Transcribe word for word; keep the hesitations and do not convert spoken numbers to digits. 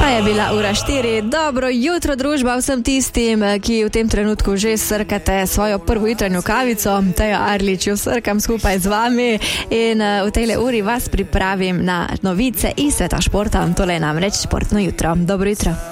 Pa je bila ura štiri. Dobro jutro, družba, vsem tistim, ki v tem trenutku že srkate svojo prvo jutranjo kavico. Teja Arlič jo srkam skupaj z vami in v tejle uri vas pripravim na novice iz sveta športa. Tole je namreč športno jutro. Dobro jutro.